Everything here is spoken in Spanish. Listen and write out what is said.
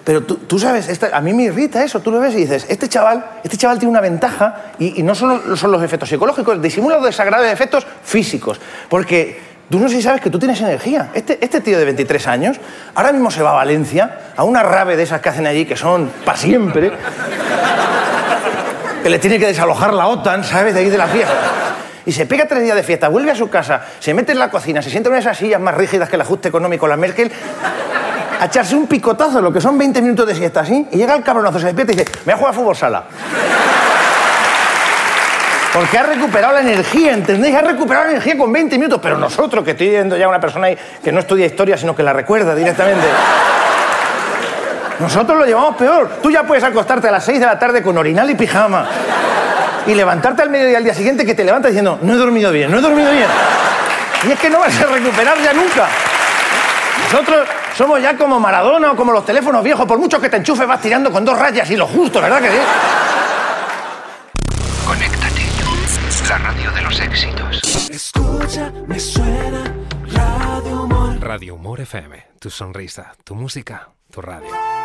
Pero tú sabes, a mí me irrita eso. Tú lo ves y dices, este chaval tiene una ventaja y no solo son los efectos psicológicos, disimula los desagradables efectos físicos. Porque tú no sé si sabes que tú tienes energía. Este tío de 23 años ahora mismo se va a Valencia, a una rave de esas que hacen allí, que son para siempre, que le tiene que desalojar la OTAN, ¿sabes?, de ahí de la fiesta. Y se pega 3 días de fiesta, vuelve a su casa, se mete en la cocina, se sienta en una de esas sillas más rígidas que el ajuste económico, la Merkel, a echarse un picotazo, lo que son 20 minutos de siesta así, y llega el cabronazo, se despierta y dice, me voy a jugar a fútbol sala. Porque ha recuperado la energía, ¿entendéis? Ha recuperado la energía con 20 minutos. Pero nosotros, que estoy viendo ya una persona ahí que no estudia historia, sino que la recuerda directamente, nosotros lo llevamos peor. Tú ya puedes acostarte a las 6 de la tarde con orinal y pijama y levantarte al mediodía al día siguiente, que te levantas diciendo, no he dormido bien, no he dormido bien. Y es que no vas a recuperar ya nunca. Nosotros somos ya como Maradona o como los teléfonos viejos. Por mucho que te enchufes vas tirando con 2 rayas y lo justo, ¿verdad que sí? Conéctate. La radio de los éxitos. Escucha, me suena Radio Humor. Radio Humor FM. Tu sonrisa, tu música, tu radio.